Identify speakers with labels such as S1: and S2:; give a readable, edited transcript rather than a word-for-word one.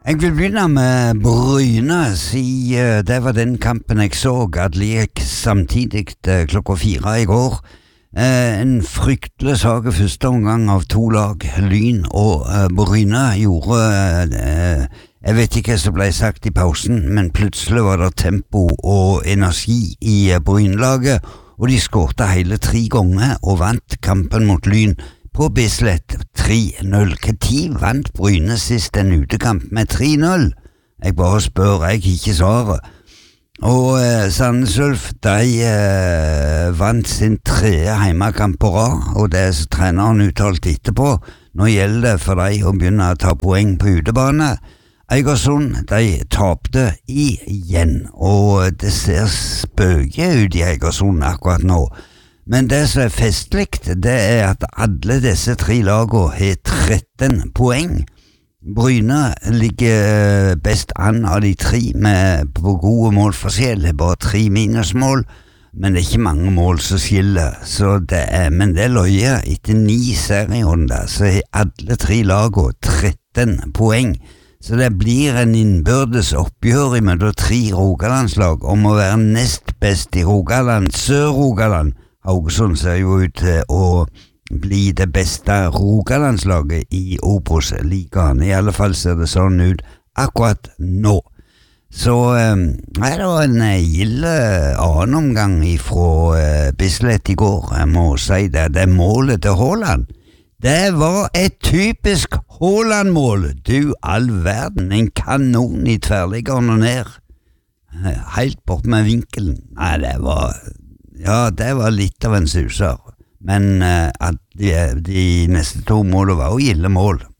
S1: Jeg vil begynne med Bryne, det var den kampen jeg så, at det gikk samtidig klokka 4 i går. En fryktelig svak første omgang av to lag, Lyn og Bryne, gjorde, jeg vet ikke hva som ble sagt i pausen, men plutselig var det tempo og energi i Brynelaget, og de skårte hele 3 ganger og vant kampen mot Lyn på Bislett 3-0. Hva tid vant Bryne sist en utekamp med 3-0? Jeg bare spør, jeg ikke svaret. Og Sandnes Ulf, de vant sin 3. heimekamp på rad, og det som treneren uttalte etterpå, nå gjelder det for de å begynne å ta poeng på utebane. Eigersund, de tapte igjen, og det ser spøke ut i Eigersund akkurat nå. Men det som festligt, det at alle disse 3 lagene har 13 poeng. Bryne ligger best an av de 3 på gode målforskjell, bare 3 minusmål, men det ikke mange mål som skiller, men det løyer etter 9 serierunder, så har alle 3 lagene 13 poeng. Så det blir en innbyrdes oppgjør mellom 3 Rogalandslag om å være nest best i Rogaland, Sør-Rogaland. Haugesund ser jo ut til å bli det beste Rogalandslaget i Obos-ligaen. I alle fall ser det sånn ut akkurat nå. Så det var en gild annen omgang fra Bislett i går. Jeg må si det målet til Haaland. Det var et typisk Haaland-mål. Du all verden, en kanon i tverrliggeren og ned. Helt bort med vinkelen. Nei, det var litt av en suser. Men at de neste 2 målene var jo gilde mål.